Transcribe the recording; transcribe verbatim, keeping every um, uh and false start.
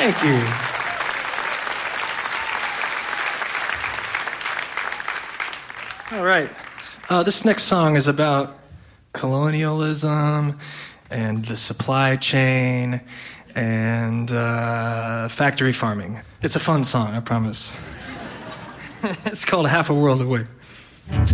Thank you. All right. Uh, this next song is about colonialism and the supply chain and uh, factory farming. It's a fun song, I promise. It's called Half a World Away.